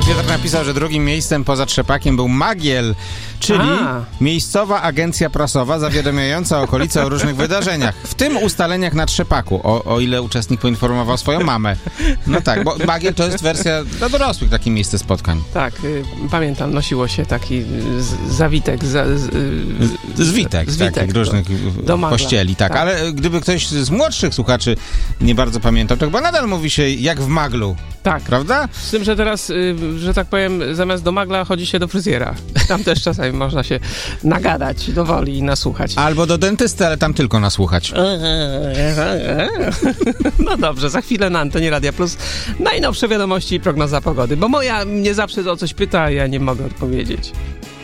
Piotr napisał, że drugim miejscem poza Trzepakiem był Magiel, czyli miejscowa agencja prasowa zawiadamiająca okolice o różnych wydarzeniach, w tym ustaleniach na Trzepaku, o ile uczestnik poinformował swoją mamę. No tak, bo Magiel to jest wersja dla dorosłych, takie miejsce spotkań. Tak, pamiętam, nosiło się taki zawitek. Zwitek takich różnych pościeli, tak. Ale gdyby ktoś z młodszych słuchaczy nie bardzo pamiętał, to chyba nadal mówi się jak w Maglu. Tak. Prawda? Z tym, że teraz, że tak powiem, zamiast do Magla chodzi się do fryzjera. Tam też czasami można się nagadać do woli i nasłuchać. Albo do dentysty, ale tam tylko nasłuchać. No dobrze, za chwilę na antenie Radia Plus najnowsze wiadomości i prognoza pogody, bo moja mnie zawsze o coś pyta, a ja nie mogę odpowiedzieć.